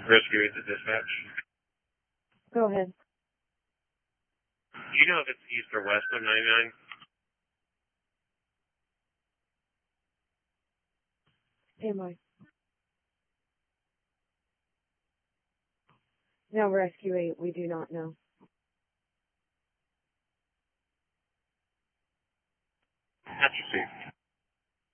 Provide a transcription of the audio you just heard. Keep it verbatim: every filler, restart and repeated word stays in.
Rescue eight to dispatch. Go ahead. Do you know if it's east or west of ninety-nine? Stand by. No, Rescue eight, we do not know. That's received.